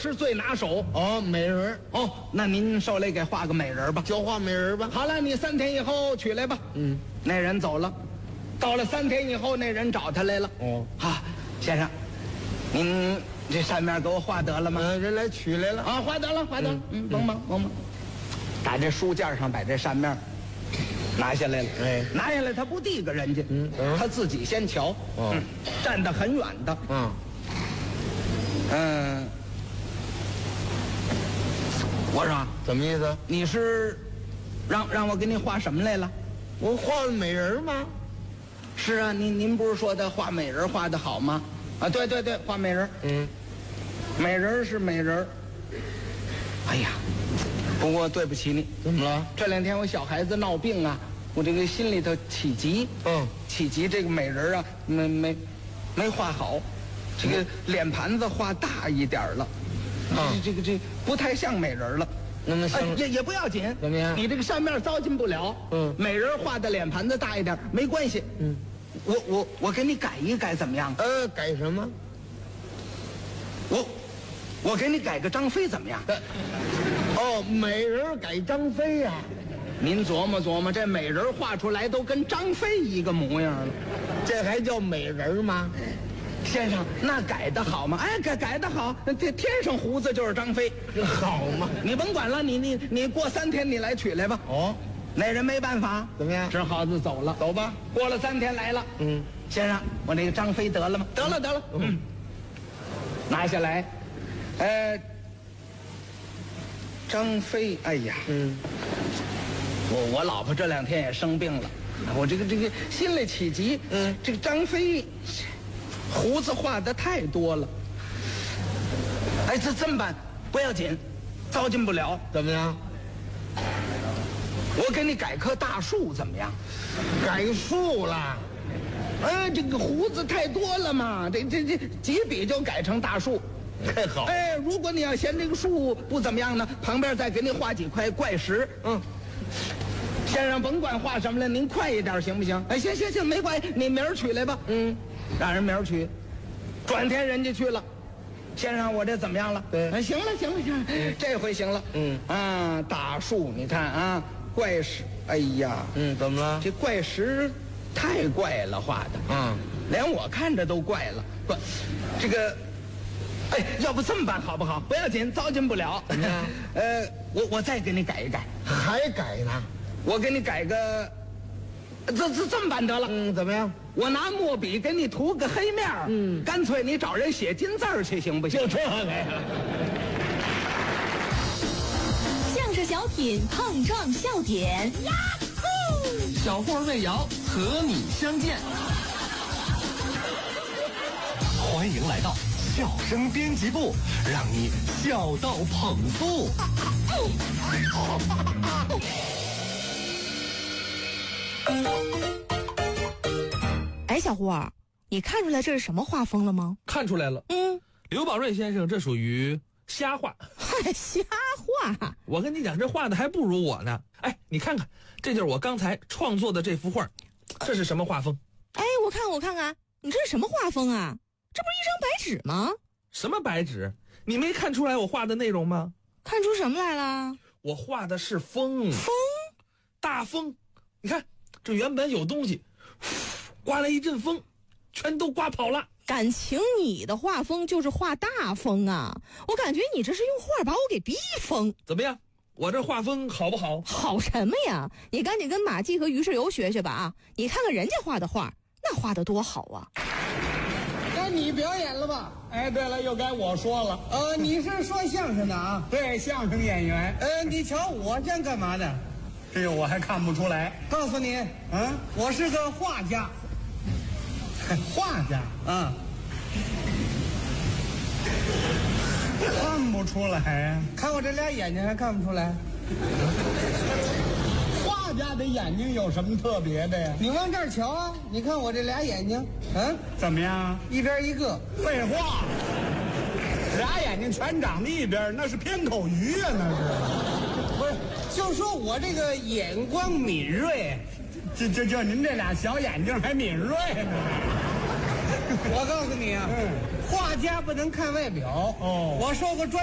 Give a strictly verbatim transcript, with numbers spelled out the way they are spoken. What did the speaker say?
师最拿手。 哦，美人哦，那您受累给画个美人吧。 就画美人吧。 好了，你三天以后取来吧。 嗯， 那人走了，到了三天以后，那人找他来了。 哦， 啊，先生，您这扇面给我画得了吗？ 嗯，人来取来了。 啊，画得了，画得了。嗯，甭忙，甭忙。打这书架上把这扇面拿下来了。 哎， 拿下来他不递给人家， 嗯， 他自己先瞧。 哦， 嗯，站得很远的。 嗯嗯，我说怎么意思？ 你是让让我给你画什么来了？ 我画美人吗？ 是啊，您您不是说的画美人画的好吗？啊，对对对，画美人。 嗯， 美人是美人。哎呀，不过对不起你。 怎么了？ 这两天我小孩子闹病啊，我这个心里头起急。 嗯， 起急，这个美人啊，没没没画好，这个脸盘子画大一点了。 嗯， 这个这不太像美人了。 那么哎，也也不要紧。 怎么样？ 你这个扇面糟践不了。 嗯， 美人画的脸盘子大一点没关系。 嗯， 我我我给你改一改怎么样？ 呃，改什么？ 我我给你改个张飞怎么样？ 哦，美人改张飞呀、啊。 您琢磨琢磨，这美人画出来都跟张飞一个模样了， 这还叫美人吗？ 先生，那改得好吗？哎，改改得好，这天上胡子就是张飞， 好嘛？ 你甭管了，你你你过三天你来取来吧。 哦， 那人没办法， 怎么样？ 只好就走了。 走吧。 过了三天来了， 嗯， 先生，我那个张飞得了吗？得了得了，嗯，拿下来，呃，张飞，哎呀， 嗯， 我我老婆这两天也生病了，我这个这个心里起急， 嗯， 这个张飞胡子画的太多了，哎，这这么办？不要紧，糟践不了。 怎么样？ 我给你改棵大树怎么样？ 改树了。 哎，这个胡子太多了嘛，这这这几笔就改成大树。 太好。 哎，如果你要嫌这个树不怎么样呢，旁边再给你画几块怪石。 嗯， 先生甭管画什么了，您快一点行不行？哎，行行行，没关系，你明儿取来吧。嗯，让人明儿取。转天人家去了，先生，我这怎么样了？ 对， 哎，行了行了行了，嗯、这回行了。嗯啊，大树，你看啊，怪石，哎呀， 嗯，怎么了？ 这怪石太怪了，画的， 嗯， 连我看着都怪了。不，这个。哎，要不这么办好不好？不要紧，糟践不了。 怎么样？ 呃，我我再给你改一改， 还改呢？ 我给你改个，这这这么办得了。 嗯，怎么样？ 我拿墨笔给你涂个黑面儿，嗯，干脆你找人写金字儿去，行不行？ 就这个呀。 相声小品碰撞笑点，呀呼！ 小霍魏瑶和你相见，欢迎来到笑声编辑部，让你笑到捧腹。 哎，小胡儿，你看出来这是什么画风了吗？ 看出来了。 嗯， 刘宝瑞先生这属于瞎画。 嗨，瞎画！ 我跟你讲，这画的还不如我呢。哎，你看看，这就是我刚才创作的这幅画，这是什么画风？ 哎，我看我看看，你这是什么画风啊？这不是一张白纸吗？ 什么白纸？你没看出来我画的内容吗？ 看出什么来了？ 我画的是风， 风， 大风。你看，这原本有东西，刮来一阵风，全都刮跑了。 感情你的画风就是画大风啊！我感觉你这是用画把我给逼疯。 怎么样？我这画风好不好？ 好什么呀？你赶紧跟马季和于世友学学吧啊！你看看人家画的画，那画的多好啊！ 该你表演了吧？ 哎，对了，又该我说了。 呃，你是说相声的啊？ 对，相声演员。 呃，你瞧我像干嘛的？ 这个我还看不出来。 告诉你， 嗯， 我是个画家。 画家啊， 看不出来呀、啊。 看我这俩眼睛还看不出来？ 画家的眼睛有什么特别的呀？ 你往这儿瞧啊！你看我这俩眼睛，嗯， 怎么样？ 一边一个。 废话，俩眼睛全长在一边，那是偏口鱼啊，那是。 不是，就说我这个眼光敏锐。 就就就您这俩小眼睛还敏锐呢。 我告诉你啊， 嗯， 画家不能看外表。 哦， 我受过专